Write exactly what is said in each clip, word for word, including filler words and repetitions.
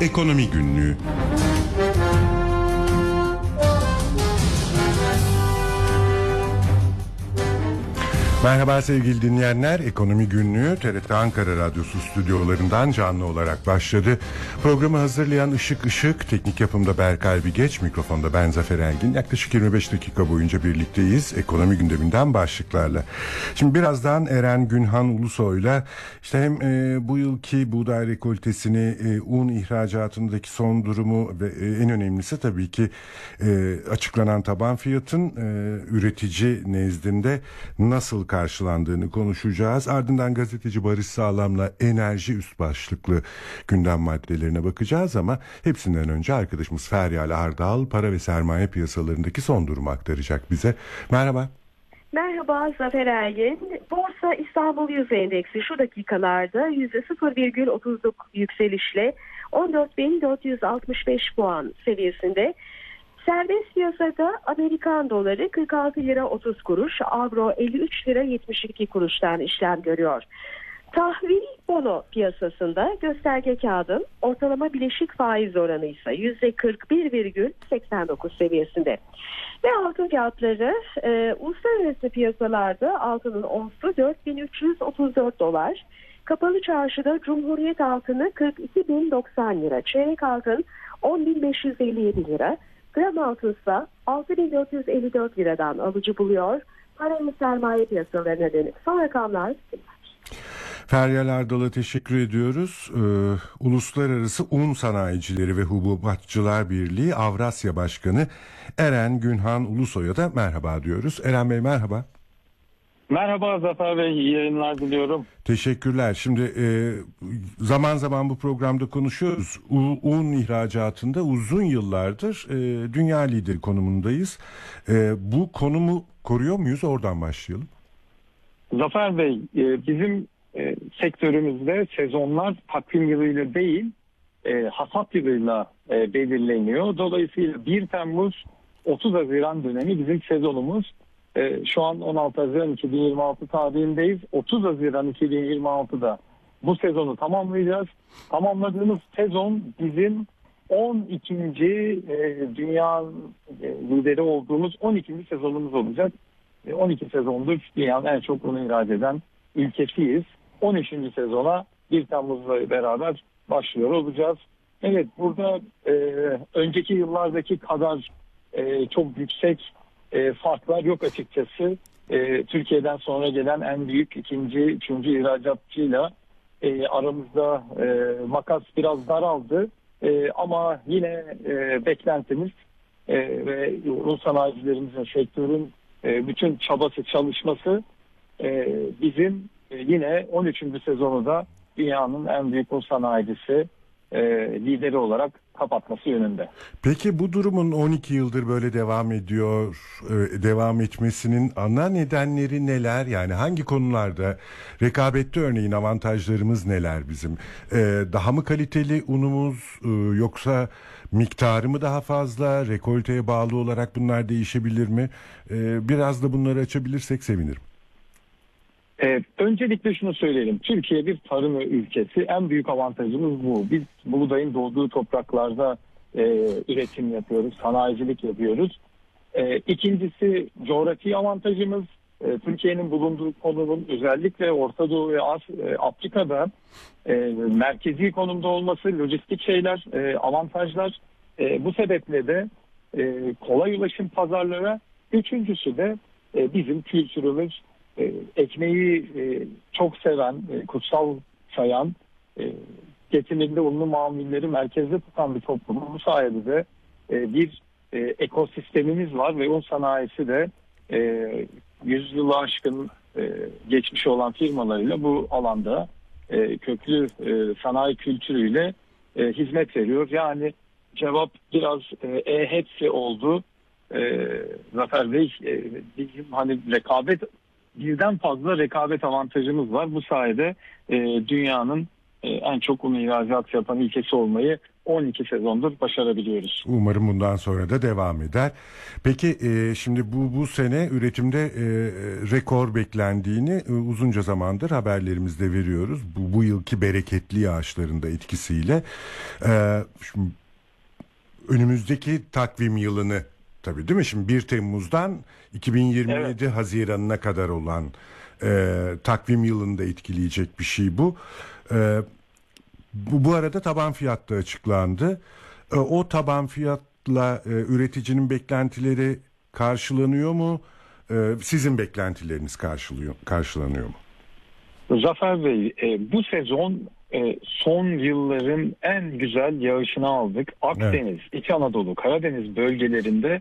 Ekonomi Günlüğü. Merhaba sevgili dinleyenler, Ekonomi Günlüğü T R T Ankara Radyosu stüdyolarından canlı olarak başladı. Programı hazırlayan Işık Işık, teknik yapımda Berkay Bigeç, mikrofonda ben Zafer Engin. Yaklaşık yirmi beş dakika boyunca birlikteyiz ekonomi gündeminden başlıklarla. Şimdi birazdan Eren Günhan Ulusoy'la işte hem e, bu yılki buğday rekoltesini, e, un ihracatındaki son durumu ve e, en önemlisi tabii ki e, açıklanan taban fiyatın e, üretici nezdinde nasıl karşılandığını konuşacağız. Ardından gazeteci Barış Sağlam'la enerji üst başlıklı gündem maddelerine bakacağız ama hepsinden önce arkadaşımız Feryal Ardal para ve sermaye piyasalarındaki son durumu aktaracak bize. Merhaba. Merhaba Zafer Ergin. Borsa İstanbul Yüz Endeksi şu dakikalarda yüzde sıfır virgül otuz dokuz yükselişle on dört bin dört yüz altmış beş puan seviyesinde. Serbest piyasada Amerikan doları kırk altı lira otuz kuruş, avro elli üç lira yetmiş iki kuruştan işlem görüyor. Tahvil bono piyasasında gösterge kağıdın ortalama bileşik faiz oranı ise yüzde kırk bir virgül seksen dokuz seviyesinde. Ve altın fiyatları e, uluslararası piyasalarda altının onsu dört bin üç yüz otuz dört dolar. Kapalı çarşıda Cumhuriyet altını kırk iki bin doksan lira, çeyrek altın on bin beş yüz elli yedi lira. Gram altın ise altı bin dört yüz elli dört liradan alıcı buluyor. Para ve sermaye piyasalarına dönük son rakamlar. Feryal Ardal'a teşekkür ediyoruz. Ee, Uluslararası Un Sanayicileri ve Hububatçılar Birliği Avrasya Başkanı Eren Günhan Ulusoy'a da merhaba diyoruz. Eren Bey merhaba. Merhaba Zafer Bey, iyi yayınlar diliyorum. Teşekkürler. Şimdi e, zaman zaman bu programda konuşuyoruz. U, un ihracatında uzun yıllardır e, dünya lideri konumundayız. E, bu konumu koruyor muyuz? Oradan başlayalım. Zafer Bey, e, bizim e, sektörümüzde sezonlar takvim yılıyla değil, e, hasat yılıyla e, belirleniyor. Dolayısıyla bir Temmuz otuz Haziran dönemi bizim sezonumuz. Ee, şu an on altı Haziran iki bin yirmi altı tarihindeyiz. otuz Haziran iki bin yirmi altıda bu sezonu tamamlayacağız. Tamamladığımız sezon bizim on ikinci E, dünya e, lideri olduğumuz on ikinci sezonumuz olacak. E, on iki sezondur dünyanın en çok unu ihraç eden ülkesiyiz. on üçüncü sezona bir Temmuz'la beraber başlıyor olacağız. Evet, burada e, önceki yıllardaki kadar e, çok yüksek E, farklar yok açıkçası. E, Türkiye'den sonra gelen en büyük ikinci, üçüncü ihracatçıyla e, aramızda e, makas biraz daraldı. E, ama yine e, beklentimiz e, ve un sanayicilerimizin, sektörün e, bütün çabası, çalışması e, bizim e, yine on üçüncü sezonu da dünyanın en büyük un sanayicisi e, lideri olarak kapatması yönünde. Peki bu durumun on iki yıldır böyle devam ediyor, e, devam etmesinin ana nedenleri neler? Yani hangi konularda rekabette örneğin avantajlarımız neler bizim? E, daha mı kaliteli unumuz e, yoksa miktarı mı daha fazla? Rekolteye bağlı olarak bunlar değişebilir mi? E, biraz da bunları açabilirsek sevinirim. Ee, öncelikle şunu söyleyelim. Türkiye bir tarım ülkesi. En büyük avantajımız bu. Biz buğdayın doğduğu topraklarda e, üretim yapıyoruz, sanayicilik yapıyoruz. E, ikincisi coğrafi avantajımız. E, Türkiye'nin bulunduğu konumun özellikle Orta Doğu ve As- e, Afrika'da e, merkezi konumda olması, lojistik şeyler, e, avantajlar. E, bu sebeple de e, kolay ulaşım pazarlara. Üçüncüsü de e, bizim kültürümüz. E, ekmeği e, çok seven, e, kutsal sayan, e, getirmede unlu mamulleri merkezde tutan bir toplum. Bu sayede de e, bir e, ekosistemimiz var ve un sanayisi de e, yüz yılı aşkın e, geçmiş olan firmalarıyla bu alanda e, köklü e, sanayi kültürüyle e, hizmet veriyor. Yani cevap biraz e, e hepsi oldu. E, Zafer Bey, e, bizim hani rekabet birden fazla rekabet avantajımız var. Bu sayede e, dünyanın e, en çok un ihracat yapan ülkesi olmayı on iki sezondur başarabiliyoruz. Umarım bundan sonra da devam eder. Peki e, şimdi bu bu sene üretimde e, rekor beklendiğini e, uzunca zamandır haberlerimizde veriyoruz. Bu, bu yılki bereketli yağışların da etkisiyle. E, şimdi, önümüzdeki takvim yılını tabii değil mi? Şimdi bir Temmuz'dan iki bin yirmi yedi evet. Haziran'ına kadar olan e, takvim yılını da etkileyecek bir şey bu. E, bu, bu arada taban fiyat da açıklandı. E, o taban fiyatla e, üreticinin beklentileri karşılanıyor mu? E, sizin beklentileriniz karşılıyor, karşılanıyor mu? Zafer Bey, e, bu sezon e, son yılların en güzel yağışını aldık. Akdeniz, evet. İç Anadolu, Karadeniz bölgelerinde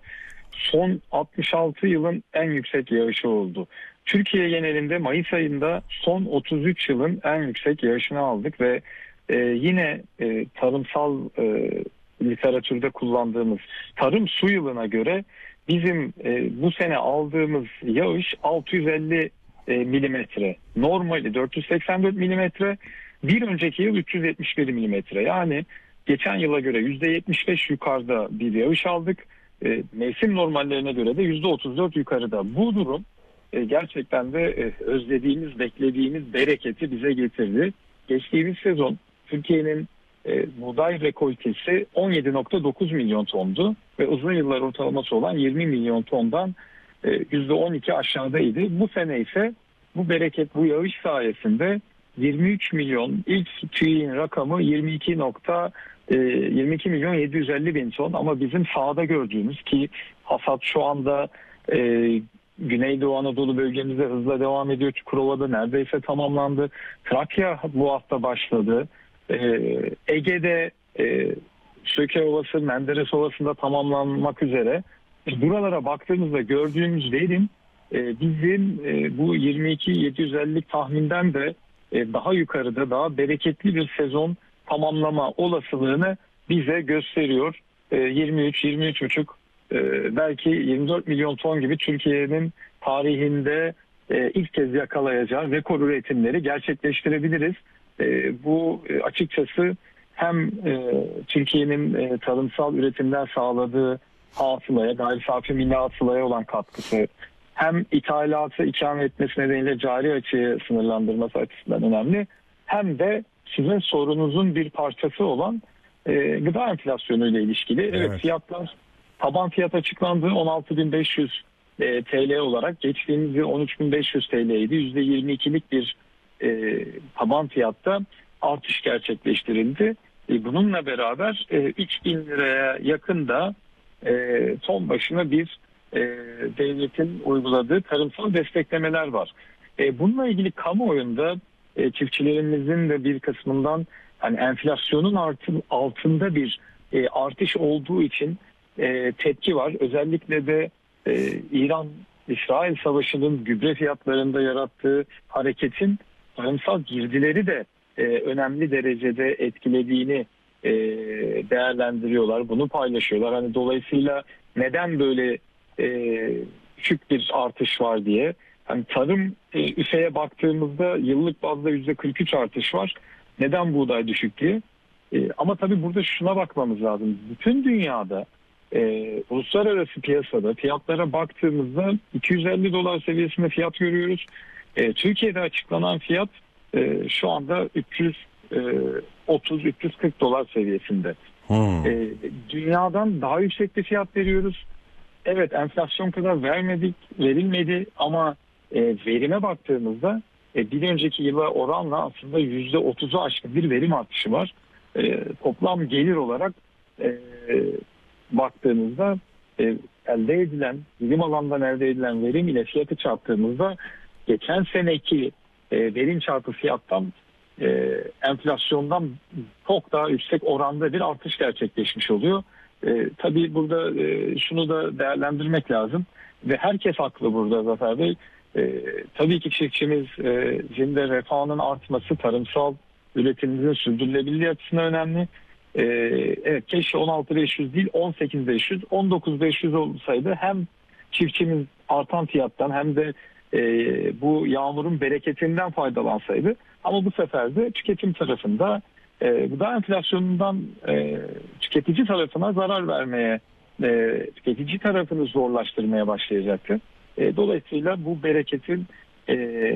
son altmış altı yılın en yüksek yağışı oldu. Türkiye genelinde Mayıs ayında son otuz üç yılın en yüksek yağışını aldık ve e, yine e, tarımsal e, literatürde kullandığımız tarım su yılına göre bizim e, bu sene aldığımız yağış altı yüz elli e, milimetre. Normali dört yüz seksen dört milimetre. Bir önceki yıl üç yüz yetmiş bir milimetre. Yani geçen yıla göre yüzde yetmiş beş yukarıda bir yağış aldık. E, mevsim normallerine göre de yüzde otuz dört yukarıda. Bu durum e, gerçekten de e, özlediğimiz, beklediğimiz bereketi bize getirdi. Geçtiğimiz sezon Türkiye'nin e, buğday rekoltesi on yedi nokta dokuz milyon tondu ve uzun yıllar ortalaması olan yirmi milyon tondan e, yüzde on iki aşağıdaydı. Bu sene ise bu bereket, bu yağış sayesinde yirmi üç milyon, ilk TÜİ'nin rakamı yirmi iki nokta yirmi iki milyon yedi yüz elli bin ton, ama bizim sahada gördüğümüz ki hasat şu anda e, Güneydoğu Anadolu bölgemizde hızla devam ediyor. Çukurova'da neredeyse tamamlandı. Trakya bu hafta başladı. E, Ege'de e, Söke Ovası, Menderes Ovası'nda tamamlanmak üzere. E, buralara baktığımızda gördüğümüz verim e, bizim e, bu yirmi iki yedi yüz elli tahminden de e, daha yukarıda, daha bereketli bir sezon tamamlama olasılığını bize gösteriyor. E, yirmi üç yirmi üç buçuk e, belki yirmi dört milyon ton gibi Türkiye'nin tarihinde e, ilk kez yakalayacağı rekor üretimleri gerçekleştirebiliriz. E, bu e, açıkçası hem e, Türkiye'nin e, tarımsal üretimden sağladığı hasılaya, gayri safi milli hasılaya olan katkısı, hem ithalatı ikame etmesi nedeniyle cari açığı sınırlandırması açısından önemli, hem de sizin sorunuzun bir parçası olan e, gıda enflasyonu ile ilişkili. Evet, evet, fiyatlar, taban fiyat açıklandı on altı bin beş yüz e, T L olarak, geçtiğimiz yıl on üç bin beş yüz T L'ydi. yüzde yirmi ikilik bir e, taban fiyatta artış gerçekleştirildi. E, bununla beraber e, üç bin liraya yakın da e, ton başına bir e, devletin uyguladığı tarımsal desteklemeler var. E, bununla ilgili kamuoyunda e, çiftçilerimizin de bir kısmından hani enflasyonun artın, altında bir e, artış olduğu için e, tepki var. Özellikle de e, İran-İsrail savaşının gübre fiyatlarında yarattığı hareketin tarımsal girdileri de e, önemli derecede etkilediğini e, değerlendiriyorlar. Bunu paylaşıyorlar. Hani dolayısıyla neden böyle e, küçük bir artış var diye. Hani tarım e, üfeye baktığımızda yıllık bazda yüzde kırk üç artış var. Neden buğday düşük diye. E, ama tabii burada şuna bakmamız lazım. Bütün dünyada e, uluslararası piyasada fiyatlara baktığımızda iki yüz elli dolar seviyesinde fiyat görüyoruz. E, Türkiye'de açıklanan fiyat e, şu anda üç yüz otuz üç yüz kırk dolar seviyesinde. Hmm. E, dünyadan daha yüksek bir fiyat veriyoruz. Evet, enflasyon kadar vermedik, verilmedi ama e, verime baktığımızda e, bir önceki yıla oranla aslında yüzde otuzu aşkın bir verim artışı var. E, toplam gelir olarak e, baktığımızda e, elde edilen, bilim alanından elde edilen verim ile fiyatı çarptığımızda geçen seneki e, verim çarpı fiyattan e, enflasyondan çok daha yüksek oranda bir artış gerçekleşmiş oluyor. E, tabii burada e, şunu da değerlendirmek lazım ve herkes haklı burada Zafer Bey. E, tabii ki çiftçimizin de refahının artması, tarımsal üretimimizin sürdürülebilirliği açısından önemli. E, evet, keşke on altı bin beş yüz değil on sekiz bin beş yüz, on dokuz bin beş yüz olsaydı hem çiftçimiz artan fiyattan hem de e, bu yağmurun bereketinden faydalansaydı. Ama bu sefer de tüketim tarafında e, gıda enflasyonundan e, tüketici tarafına zarar vermeye, e, tüketici tarafını zorlaştırmaya başlayacaktı. E, dolayısıyla bu bereketin e,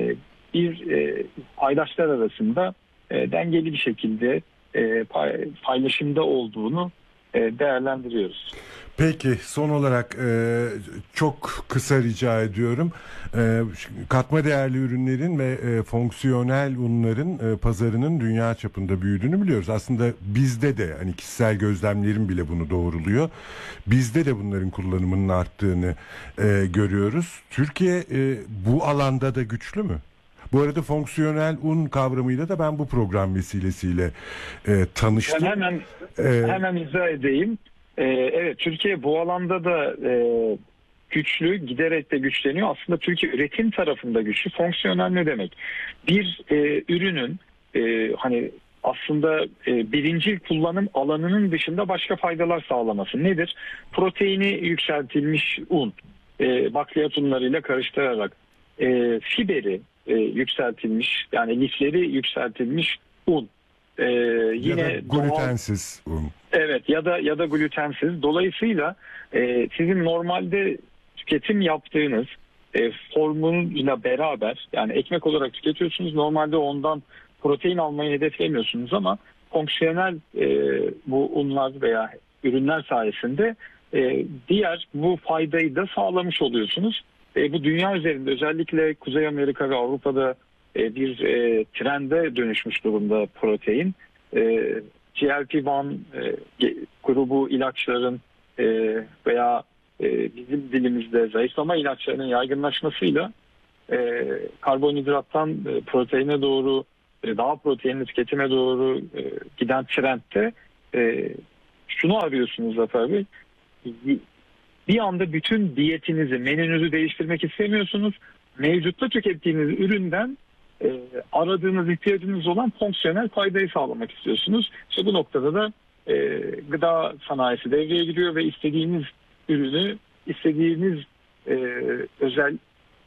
bir e, paydaşlar arasında e, dengeli bir şekilde e, pay, paylaşımda olduğunu e, değerlendiriyoruz. Peki son olarak e, çok kısa rica ediyorum. E, katma değerli ürünlerin ve e, fonksiyonel unların e, pazarının dünya çapında büyüdüğünü biliyoruz. Aslında bizde de hani kişisel gözlemlerim bile bunu doğruluyor. Bizde de bunların kullanımının arttığını e, görüyoruz. Türkiye e, bu alanda da güçlü mü? Bu arada fonksiyonel un kavramıyla da ben bu program vesilesiyle e, tanıştım. Ben hemen ee, hemen izah edeyim. Ee, evet, Türkiye bu alanda da e, güçlü, giderek de güçleniyor. Aslında Türkiye üretim tarafında güçlü. Fonksiyonel ne demek? Bir e, ürünün e, hani aslında e, birincil kullanım alanının dışında başka faydalar sağlaması nedir? Proteini yükseltilmiş un, e, bakliyat unlarıyla karıştırarak e, fiberi e, yükseltilmiş, yani lifleri yükseltilmiş un. E, yine ya da glutensiz doğal, un. Evet, ya da ya da glutensiz. Dolayısıyla e, sizin normalde tüketim yaptığınız e, formuyla beraber, yani ekmek olarak tüketiyorsunuz. Normalde ondan protein almayı hedeflemiyorsunuz ama fonksiyonel e, bu unlar veya ürünler sayesinde e, diğer bu faydayı da sağlamış oluyorsunuz. E, bu dünya üzerinde, özellikle Kuzey Amerika ve Avrupa'da e, bir e, trende dönüşmüş durumda protein. E, G L P bir e, grubu ilaçların e, veya e, bizim dilimizde zayıflama ilaçlarının yaygınlaşmasıyla e, karbonhidrattan e, proteine doğru, e, daha proteinli tüketime doğru e, giden trendte e, şunu arıyorsunuz Zafer Bey. Bir anda bütün diyetinizi, menünüzü değiştirmek istemiyorsunuz. Mevcutta tükettiğiniz üründen e, aradığınız, ihtiyacınız olan fonksiyonel faydayı sağlamak istiyorsunuz. İşte bu noktada da e, gıda sanayisi devreye giriyor ve istediğiniz ürünü, istediğiniz e, özel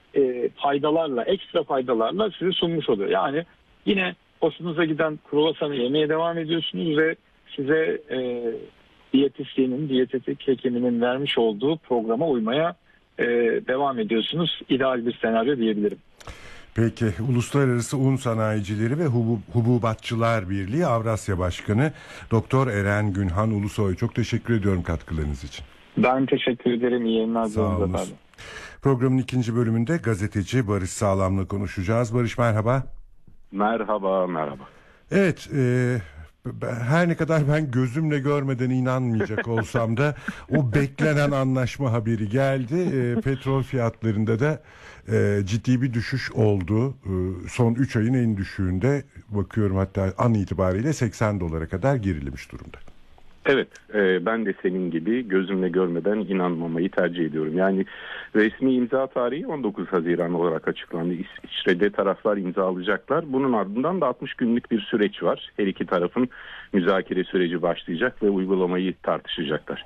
e, faydalarla, ekstra faydalarla size sunmuş oluyor. Yani yine hoşunuza giden kruvasanı yemeye devam ediyorsunuz ve size e, diyetisyenin, diyetetik hekiminin vermiş olduğu programa uymaya e, devam ediyorsunuz. İdeal bir senaryo diyebilirim. Peki, Uluslararası Un Sanayicileri ve Hubub, Hububatçılar Birliği Avrasya Başkanı Doktor Eren Günhan Ulusoy, çok teşekkür ediyorum katkılarınız için. Ben teşekkür ederim. İyi yayınlar. Sağ olun. Programın ikinci bölümünde gazeteci Barış Sağlam'la konuşacağız. Barış, merhaba. Merhaba, merhaba. Evet, e, her ne kadar ben gözümle görmeden inanmayacak olsam da o beklenen anlaşma haberi geldi. E, petrol fiyatlarında da e, ciddi bir düşüş oldu. E, son üç ayın en düşüğünde bakıyorum, hatta an itibariyle seksen dolara kadar gerilemiş durumda. Evet, e, ben de senin gibi gözümle görmeden inanmamayı tercih ediyorum. Yani resmi imza tarihi on dokuz Haziran olarak açıklandı. İsviçre'de taraflar imzalayacaklar. Bunun ardından da altmış günlük bir süreç var. Her iki tarafın müzakere süreci başlayacak ve uygulamayı tartışacaklar.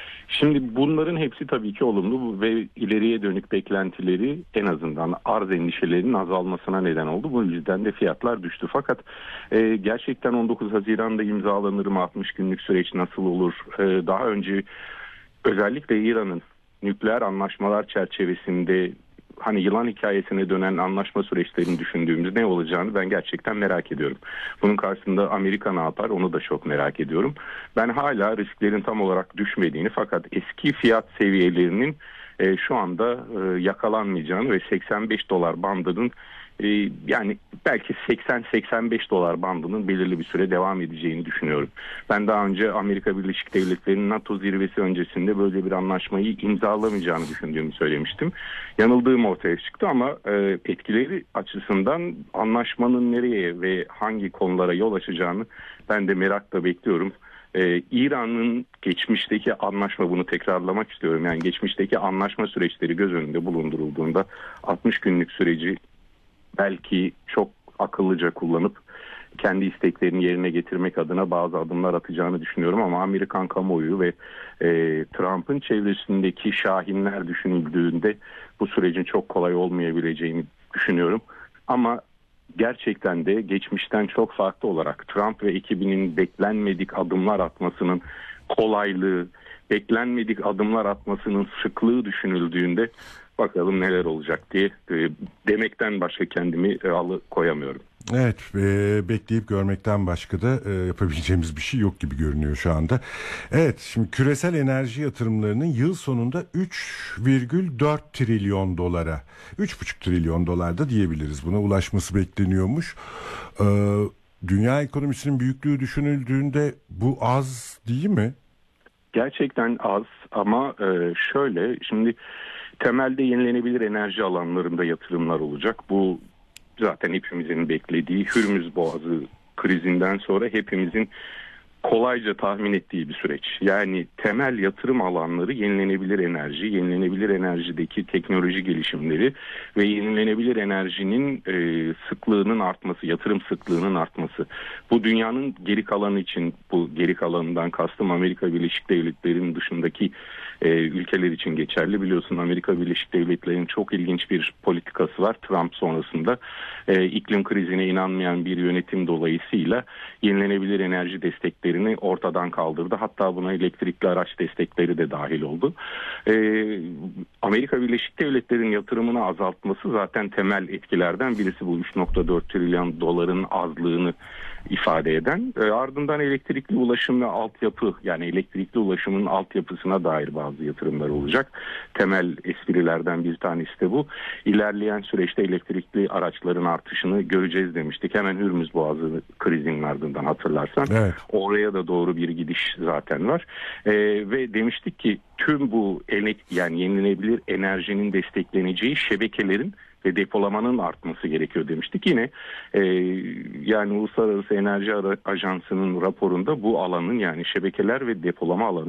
Şimdi bunların hepsi tabii ki olumlu ve ileriye dönük beklentileri, en azından arz endişelerinin azalmasına neden oldu. Bu yüzden de fiyatlar düştü. Fakat e, gerçekten on dokuz Haziran'da imzalanır mı, altmış günlük süreç nasıl olur? E, daha önce özellikle İran'ın nükleer anlaşmalar çerçevesinde hani yılan hikayesine dönen anlaşma süreçlerini düşündüğümüz ne olacağını ben gerçekten merak ediyorum. Bunun karşısında Amerika ne yapar, onu da çok merak ediyorum. Ben hala risklerin tam olarak düşmediğini, fakat eski fiyat seviyelerinin e, şu anda e, yakalanmayacağını ve seksen beş dolar bandının e, yani belki seksen seksen beş dolar bandının belirli bir süre devam edeceğini düşünüyorum. Ben daha önce Amerika Birleşik Devletleri'nin NATO zirvesi öncesinde böyle bir anlaşmayı imzalamayacağını düşündüğümü söylemiştim. Yanıldığım ortaya çıktı ama e, etkileri açısından anlaşmanın nereye ve hangi konulara yol açacağını ben de merakla bekliyorum. Ee, İran'ın geçmişteki anlaşma, bunu tekrarlamak istiyorum. Yani geçmişteki anlaşma süreçleri göz önünde bulundurulduğunda altmış günlük süreci belki çok akıllıca kullanıp kendi isteklerini yerine getirmek adına bazı adımlar atacağını düşünüyorum ama Amerikan kamuoyu ve e, Trump'ın çevresindeki şahinler düşünüldüğünde bu sürecin çok kolay olmayabileceğini düşünüyorum. Ama gerçekten de geçmişten çok farklı olarak Trump ve ekibinin beklenmedik adımlar atmasının kolaylığı, beklenmedik adımlar atmasının sıklığı düşünüldüğünde bakalım neler olacak diye e, demekten başka kendimi e, alıkoyamıyorum. Evet, e, bekleyip görmekten başka da e, yapabileceğimiz bir şey yok gibi görünüyor şu anda. Evet, şimdi küresel enerji yatırımlarının yıl sonunda üç virgül dört trilyon dolara, üç buçuk trilyon dolarda diyebiliriz, buna ulaşması bekleniyormuş. E, dünya ekonomisinin büyüklüğü düşünüldüğünde bu az değil mi? Gerçekten az ama e, şöyle, şimdi temelde yenilenebilir enerji alanlarında yatırımlar olacak. Bu zaten hepimizin beklediği, Hürmüz Boğazı krizinden sonra hepimizin kolayca tahmin ettiği bir süreç. Yani temel yatırım alanları yenilenebilir enerji, yenilenebilir enerjideki teknoloji gelişimleri ve yenilenebilir enerjinin e, sıklığının artması, yatırım sıklığının artması. Bu dünyanın geri kalanı için, bu geri kalanından kastım Amerika Birleşik Devletleri'nin dışındaki e, ülkeler için geçerli. Biliyorsun Amerika Birleşik Devletleri'nin çok ilginç bir politikası var Trump sonrasında. E, iklim krizine inanmayan bir yönetim dolayısıyla yenilenebilir enerji destekleri ortadan kaldırdı. Hatta buna elektrikli araç destekleri de dahil oldu. Ee, Amerika Birleşik Devletleri'nin yatırımını azaltması zaten temel etkilerden birisi, bu üç virgül dört trilyon doların azlığını ifade eden. E, ardından elektrikli ulaşım ve altyapı, yani elektrikli ulaşımın altyapısına dair bazı yatırımlar olacak. Temel esprilerden bir tanesi de bu. İlerleyen süreçte elektrikli araçların artışını göreceğiz demiştik. Hemen Hürmüz Boğazı krizinin ardından hatırlarsan. Evet. Oraya da doğru bir gidiş zaten var. E, ve demiştik ki tüm bu yani yenilenebilir enerjinin destekleneceği şebekelerin ve depolamanın artması gerekiyor demiştik. Yine e, yani Uluslararası Enerji Ajansı'nın raporunda bu alanın, yani şebekeler ve depolama alanı